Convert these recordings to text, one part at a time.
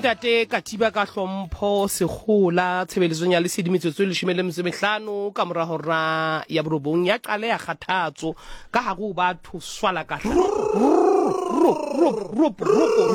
Ntate Katiba ka hlompho sekgola tshebeletsong ya lesedi metsotso e 15 ka mora hora ya borobong ya qale ya kgathatso ka ha go batho swala ka ropo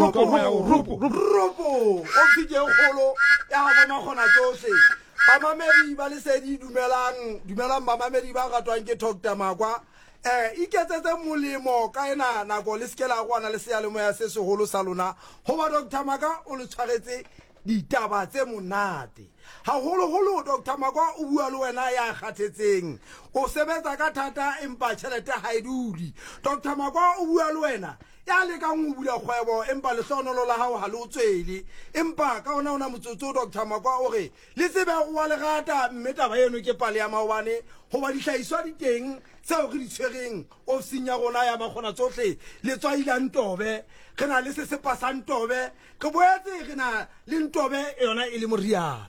o fike kgolo ya bona khona tsohle bamamedi ba lesedi dumelang bamamedi ba ratwang ke Dr. Makwa iketsetse molemo ka ena nako le skela go ana le se ya le moya se seholo sa lona hoba Dr. Makwa o le tshwaretse ditaba tse monate haholo Dr. Makwa o bua le wena ya kgathetseng o sebetsa ka thata empa tšhelete ha e dule. Dr. Makwa o bua le wena ya le ka go bula kgwebo empa le hlonolo la hao ha le tswele empa ka ona motsotso Dr. Makwa o re le tsebe go wa le gata mme taba eno ke pale ya maobane hoba dihlahiswa di teng tseo re di tshwereng ofising ya rona ya makgona tsohle le tswaila Ntobe re na le se se pasa Ntobe ke boetse re na le Ntobe yona e le moriana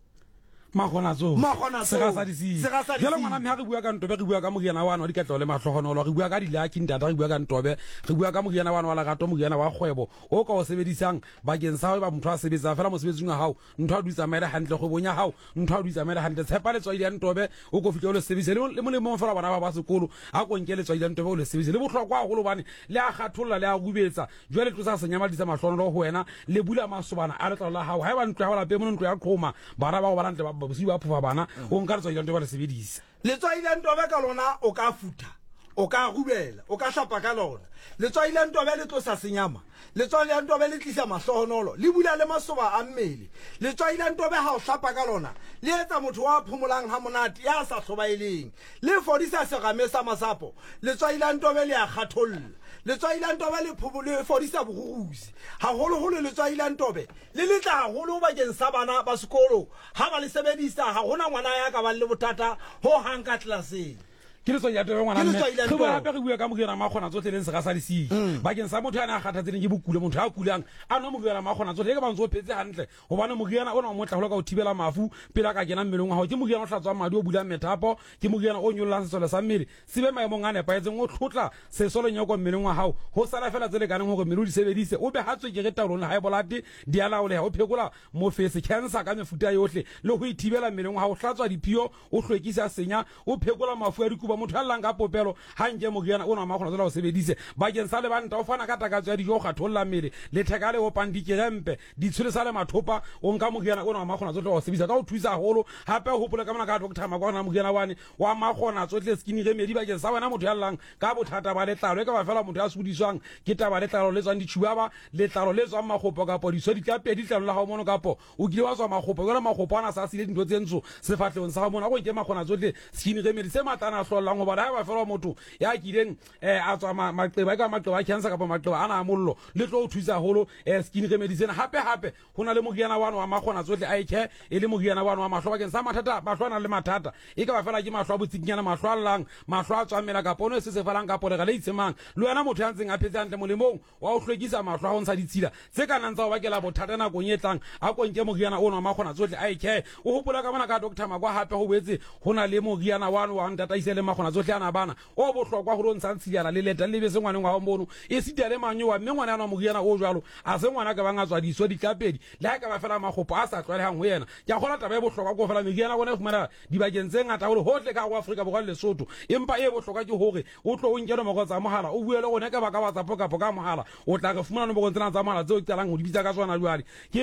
magona sega sa disi jalo ngwana mme ha re bua ka Ntobe re bua ka moriana wa di katlo le mahlohonolo re bua ka dilaki ntata re bua ka Ntobe re bua ka moriana wa lagato moriana wa kgwebo o ka o sebedisang bakeng sa ba motho a sebetsa fela mosebetsing wa hao ntho a dutsa maele hantle go bonya hao ntho a dutsa maele hantle tshepa le tswaile ya Ntobe o go fitlhe le sebedise le molemo fela bana ba sekolo a go nke le tswaile ya Ntobe o le sebedise le bohlokwa go lo bane le a kgatholla le a gubetsa jwale tlo sa senyama ditsa mahlohonolo go wena le bula masobana a letlalo la hao ha ba ntlo ya la pe mo ntlo ya qhoma bana ba go balantle ba bosi ba phufa bana o nka tswa ile Ntobe le sebedisa le tswa ile Ntobe ka lona o ka futa o ka gubela o ka hlapa ka lona le tswa ile Ntobe le tlo sa senyama le tswa ile Ntobe le tlisa mahlohonolo le bula le masoba a mmele le tswa ile Ntobe ha o hlapa ka lona le etsa motho wa phomolang ha monate ya sa hlobaeleng le fodisa serame sa masapo le tswa ile Ntobe le a kgatholla le tswa ile Ntobe le fodisa borurusi haholo le tswa ile Ntobe le letla haholo bakeng sa bana ba sekolo ha ba le sebedisa ha hona ngwana ya ka ba le botata ho hang ka tlelaseng ke le tswa ya Ntobe ngwana mme go ba hape re bua ka moriana magona tsotlhe le sega sa disi bakeng sa motho ana a kgathatseng ke bokule motho a kulang a no moriana magona tsotlhe ke ba ntse o phetse hantle gobane moriana ona o motla go ka o thibela mafu pela ka kena mmeleng wa hao ke moriana o hlatswa madi o bula metapo ke moriana o nyollang sesole sa mmele sebe maemong a nepaetseng o tlhotla sesole nyoko mmeleng wa hao ho sala fela tsele kaneng hore mmele o di sebedise o be hatswe ke re taolong le high blood di alaole o phekola mo face cancer ka mefuta yohle le go ithibela mmeleng wa hao hlatswa diphio o hlwekisa senya o phekola mafu a dikuba motho a llang ka popelo ha nke moriana ona magona tsela o sebedise bakeng sa le banta o fana ka takatso ya dijo go kgatholla mmele le thekale o pandike gempe di tshwele sa le mathopa o nka moriana ona magona tsela o sebedisa ka o thusa haholo hape ho hopola ka mona ka Dr. Makwa na moriana wane wa magona tsotle skin remedy bakeng sa wena motho ya llang ka bothata ba letlalo e ka ba fela motho a sudiswang ke taba letlalo le tswang ditšhuaba letlalo le tswang magopo kapo di swedi ka pedi tlalo la ga mono kapo o kile wa tswa magopo gore magopo ana sa sile dintho tsentsho sefatlhong sa ga mona go nke magona tsotle skin remedy se matana hlolang go ba ha ba fela motho ya kileng a tswa maqeba ka maqeba a cancer kapa maqeba ana a mollo le tlo o thusa holo skin remedy tsena hape hona le moriana wa magona tsotle a ikhe e le moriana wa mahlo bakeng sa mathata mahlo ana le mathata e ka ba fela ke mahlo a botsikinyana mahlo a llang mahlo a tswamela ka pono se se falang ka pore ga le itsemang le wena motho ya ntseng a phetse hantle molemong wa o hlwekisa mahlo a go ntsha ditshila tse ka nang tsa o bakela bothata na go nyetlang a konke moriana ona wa magona tsotle a ikhe o hopola ka bona ka Dr. Makwa hape go boetse hona le moriana wa ntataise le magona tsotle ana bana o bohlokwa go ntsa ntshiyana le leta le be se ngwaneng wa mbono e se diale manyo wa mme ngwana ana moriana o jwalo a se ngwana ka banga tswa diso dikapedi le ha ka ba fela magopo a sa tlwale hang ho yena ke a gola taba e bohlokwa go fela meriana bona fumana dibakeng tse ngata hore hotle ka go Afrika Borwa le Lesotho empa e bohlokwa ke hore o tlo o nkela mo go tsa mohala o buele gone ka baka WhatsApp ka mohala o tla re fumana mo go tsena tsa mohala tseo tsalang go dibitsa ka tswana jwale ke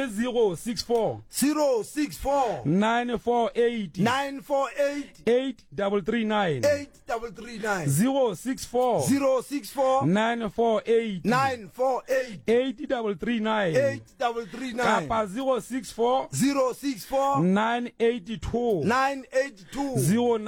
064 948 8339 064 948 8339 kapa 064 982 09